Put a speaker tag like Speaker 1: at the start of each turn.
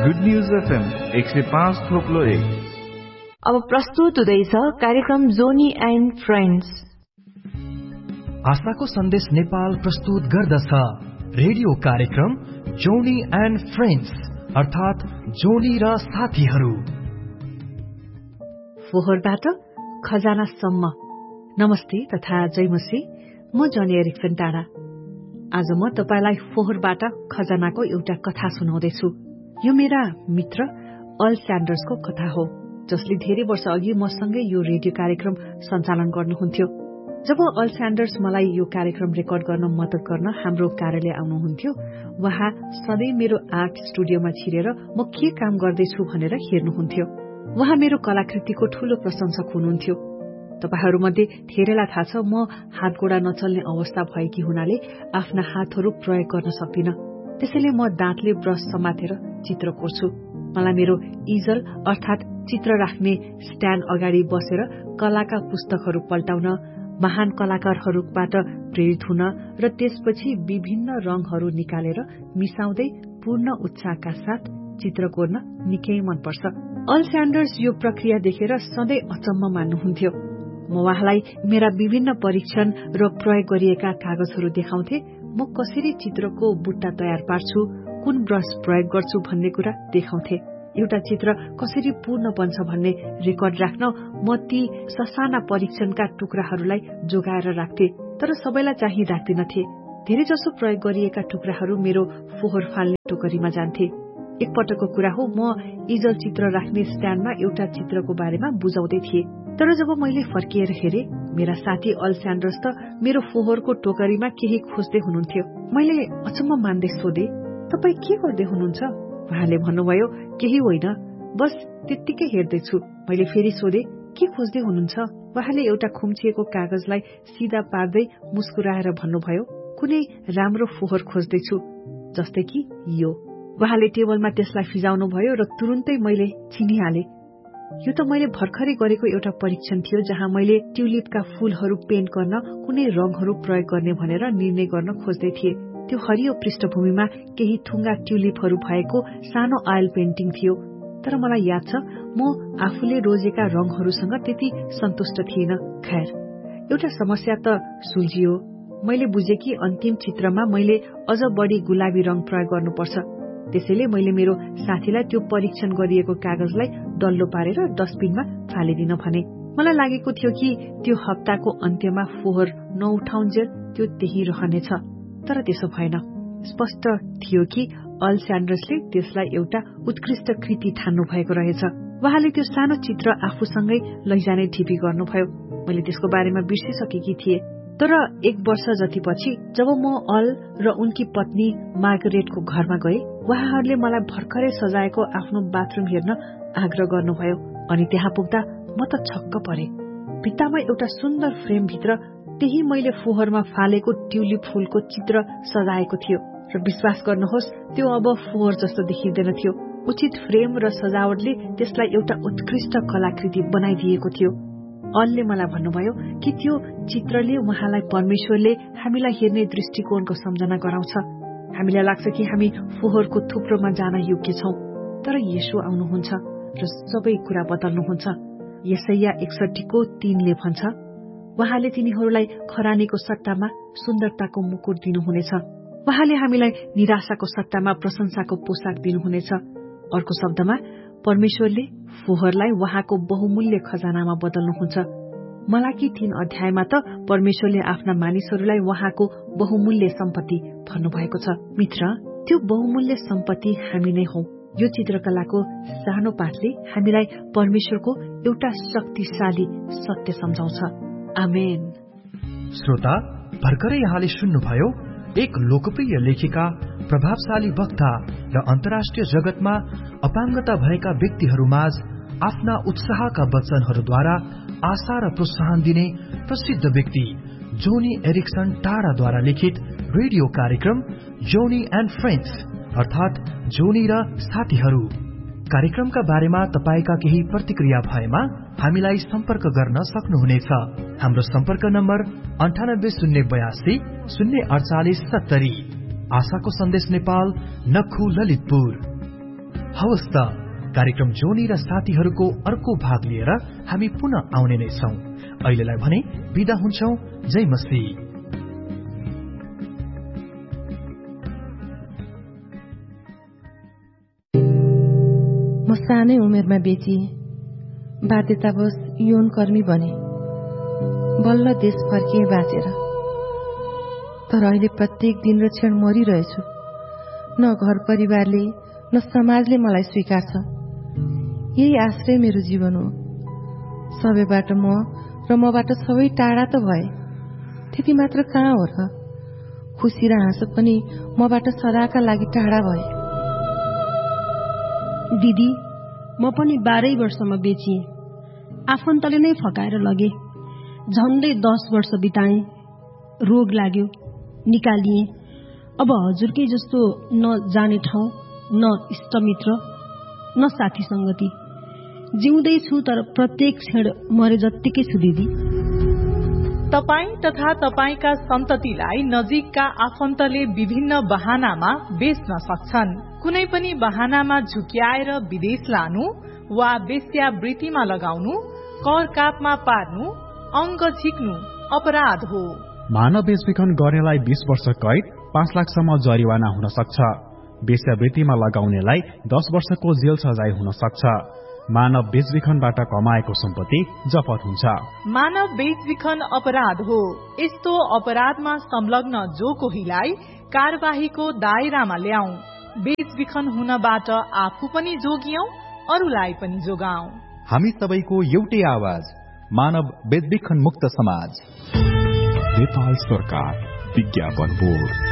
Speaker 1: Good news FM 105.1।
Speaker 2: अब प्रस्तुत हुँदैछ कार्यक्रम जोनी एन्ड फ्रेन्ड्स।
Speaker 3: आशाको सन्देश नेपाल प्रस्तुत गर्दछ रेडियो कार्यक्रम जोनी एन्ड फ्रेन्ड्स, अर्थात जोनी र साथीहरू।
Speaker 4: फोहोरबाट खजानासम्म। नमस्ते तथा जयमसी, म जोनी एरिक्सन टाढा। आज म तपाईलाई फोहोरबाट खजानाको एउटा कथा सुनाउँदैछु। यो मेरा मित्र अल स्यान्डर्सको कथा हो, जसले धेरै वर्ष अघि मसँगै यो रेडियो कार्यक्रम सञ्चालन गर्नुहुन्थ्यो। जब अल स्यान्डर्स मलाई यो कार्यक्रम रेकर्ड गर्न मद्दत गर्न हाम्रो कार्यालय आउनुहुन्थ्यो, उहाँ सधैँ मेरो आर्ट स्टुडियोमा छिरेर म के काम गर्दैछु भनेर हेर्नुहुन्थ्यो। उहाँ मेरो कलाकृतिको ठूलो प्रशंसक हुनुहुन्थ्यो। तपाईहरूमध्ये धेरैलाई थाहा छ, म हातगोडा नचल्ने अवस्था भएकी हुनाले आफ्ना हातहरू प्रयोग गर्न सक्दिन। त्यसैले म दाँतले ब्रश समातेर चित्र कोर्छु। मलाई मेरो इजल अर्थात चित्र राख्ने स्ट्यान्ड अगाडि बसेर कलाका पुस्तकहरू पल्टाउन, महान कलाकारहरूबाट प्रेरित हुन र त्यसपछि विभिन्न रंगहरू निकालेर मिसाउँदै पूर्ण उत्साहका साथ चित्र कोर्न निकै मनपर्छ। अल स्यान्डर्स यो प्रक्रिया देखेर सधैँ अचम्म मान्नुहुन्थ्यो। म उहाँलाई मेरा विभिन्न परीक्षण र प्रयोग गरिएका कागजहरू देखाउँथे। म कसरी चित्रको बुट्टा तयार पार्छु, कुन ब्रश प्रयोग गर्छु भन्ने कुरा देखाउँथे। एउटा चित्र कसरी पूर्ण बन्छ भन्ने रेकर्ड राख्न म ती ससाना परीक्षणका टुक्राहरूलाई जोगाएर राख्थे, तर सबैलाई चाहिँ राख्दिनथे। धेरैजसो प्रयोग गरिएका टुक्राहरू मेरो फोहोर फाल्ने टोकरीमा जान्थे। एकपटकको कुरा हो, म इजल चित्र राख्ने स्ट्यान्डमा एउटा चित्रको बारेमा बुझाउँदै थिए, तर जब मैले फर्किएर हेरे, मेरा साथी अल स्यान्डर्स त मेरो फोहोरको टोकरीमा केही खोज्दै हुनुहुन्थ्यो। मैले अचम्म मान्दै सोधे, तपाई के गर्दै हुनुहुन्छ? उहाँले भन्नुभयो, केही होइन, बस त्यत्तिकै हेर्दैछु। मैले फेरि सोधे, के खोज्दै हुनुहुन्छ? उहाँले एउटा खुम्चिएको कागजलाई सिधा पार्दै मुस्कुराएर भन्नुभयो, कुनै राम्रो फोहोर खोज्दैछु, जस्तै कि यो। उहाँले टेबलमा त्यसलाई फिजाउनुभयो र तुरुन्तै मैले चिनिहाले। यो त मैले भर्खरै गरेको एउटा परीक्षण थियो, जहाँ मैले ट्युलिपका फूलहरू पेन्ट गर्न कुनै रंगहरू प्रयोग गर्ने भनेर निर्णय गर्न खोज्दै थिए। त्यो हरियो पृष्ठभूमिमा केही थुङ्गा ट्युलिपहरू भएको सानो आयल पेन्टिङ थियो, तर मलाई याद छ म आफूले रोजेका रंगहरूसँग त्यति सन्तुष्ट थिइन। खैर, एउटा समस्या त सुल्झियो। मैले बुझे कि अन्तिम चित्रमा मैले अझ बढी गुलाबी रंग प्रयोग गर्नुपर्छ। त्यसैले मैले मेरो साथीलाई त्यो परीक्षण गरिएको कागजलाई डल्लो पारेर डस्टबिनमा फालिदिन भने। मलाई लागेको थियो कि त्यो हप्ताको अन्त्यमा फोहोर नउठाउन्जेल त्यो त्यही रहनेछ, तर त्यसो भएन। स्पष्ट थियो कि अल स्यान्डर्सले त्यसलाई एउटा उत्कृष्ट कृति ठान्नु भएको रहेछ। उहाँले त्यो सानो चित्र आफूसँगै लैजाने ढिपी गर्नुभयो। मैले त्यसको बारेमा बिर्सिसकेकी थिए, तर 1 वर्ष जतिपछि जब म अल र उनकी पत्नी मार्गरेटको घरमा गए, उहाँहरूले मलाई भर्खरै सजाएको आफ्नो बाथरूम हेर्न आग्रह गर्नुभयो। अनि त्यहाँ पुग्दा म त छक्क परे। भित्तामा एउटा सुन्दर फ्रेमभित्र त्यही मैले फोहोरमा फालेको ट्युलिप फूलको चित्र सजाएको थियो, र विश्वास गर्नुहोस्, त्यो अब फोहोर जस्तो देखिँदैन थियो। उचित फ्रेम र सजावटले त्यसलाई एउटा उत्कृष्ट कलाकृति बनाइदिएको थियो। अलले मलाई भन्नुभयो कि त्यो चित्रले उहाँलाई परमेश्वरले हामीलाई हेर्ने दृष्टिकोणको सम्झना गराउँछ। हामीलाई लाग्छ कि हामी फोहोरको थुप्रोमा जान योग्य छौं, तर येशू आउनुहुन्छ र सबै कुरा बदल्नुहुन्छ। यशाया 61:3 भन्छ, उहाँले तिनीहरूलाई खरानीको सट्टामा सुन्दरताको मुकुट दिनुहुनेछ। उहाँले हामीलाई निराशाको सट्टामा प्रशंसाको पोसाक दिनुहुनेछ। अर्को शब्दमा, परमेश्वरले फोहोरलाई उहाँको बहुमूल्य खजानामा बदल्नुहुन्छ। मलाकी 3 अध्यायमा त परमेश्वरले आफ्ना मानिसहरूलाई उहाँको बहुमूल्य सम्पत्ति भन्नुभएको छ। मित्र, त्यो बहुमूल्य सम्पत्ति हामी नै हौ। यो चित्रकलाको सानो पाठले हामीलाई परमेश्वरको एउटा शक्तिशाली सत्य सम्झाउँछ। आमेन।
Speaker 3: श्रोता, भर्खरै यहाँले सुन्नुभयो एक लोकप्रिय लेखिका, प्रभावशाली वक्ता र अन्तर्राष्ट्रिय जगतमा अपाङ्गता भएका व्यक्तिहरूमाझ आफ्ना उत्साहका वचनहरूद्वारा आशा र प्रोत्साहन दिने प्रसिद्ध व्यक्ति जोनी एरिक्सन टाढाद्वारा लिखित रेडियो कार्यक्रम जोनी एन्ड फ्रेन्ड्स, अर्थात जोनी र साथीहरू। कार्यक्रमका बारेमा तपाईका केही प्रतिक्रिया भएमा हामीलाई सम्पर्क गर्न सक्नुहुनेछ। हाम्रो सम्पर्क नम्बर 9802 048 70। आशाको सन्देश नेपाल, नक्खु, ललितपुर। हवस् त, कार्यक्रम जोनी र साथीहरूको अर्को भाग लिएर हामी पुनः आउने नै छौं। अहिलेलाई भने बिदा हुन्छौं। जय मसीह।
Speaker 5: म सानै उमेरमा बेचिए, बाध्यतावश यौन कर्मी बने, बल्ल देश फर्किए बाँचेर। तर अहिले प्रत्येक दिन र क्षण मरिरहेछु। न घर परिवारले न समाजले मलाई स्वीकार्छ। यही आश्रय मेरो जीवन हो। सबैबाट म र मबाट सबै टाढा त भए, त्यति मात्र कहाँ हो र? खुसी र हाँसो पनि मबाट सदाका लागि टाढा भए।
Speaker 6: दिदी, म पनि 12 वर्षमा बेचिए। आफन्तले नै फकाएर लगे। झन्डै 10 वर्ष बिताएँ। रोग लाग्यो, निकालिए। अब हजुरकै जस्तो न जाने ठाउँ, न इष्टमित्र, न साथी संगति। जिउँदै छु तर प्रत्येक क्षण मरे जत्तिकै छु दिदी।
Speaker 7: तपाई तथा तपाईका सन्ततिलाई नजिकका आफन्तले विभिन्न बहानामा बेच्न सक्छन्। कुनै पनि बहानामा झुक्याएर विदेश लानु वा वेश्यावृत्तिमा लगाउनु, कर कापमा पार्नु, अंग झिक्नु अपराध हो।
Speaker 8: मानव बेचबिखन गर्नेलाई 20 वर्ष कैद, 5 लाखसम्म जरिवाना हुन सक्छ। वेश्यावृत्तिमा लगाउनेलाई 10 वर्षको जेल सजाय हुन सक्छ। मानव बेचबिखनबाट कमाएको सम्पत्ति जफत हुन्छ।
Speaker 7: मानव बेचबिखन अपराध हो। यस्तो अपराधमा संलग्न जो कोहीलाई कार्यवाहीको दायरामा ल्याऊ। बेचबिखन हुनबाट आफू पनि जोगियौं, अरूलाई पनि जोगाऊ।
Speaker 9: हामी सबैको एउटै आवाज, मानव बेचबिखन मुक्त समाज।
Speaker 10: नेपाल सरकार विज्ञापन बोर्ड।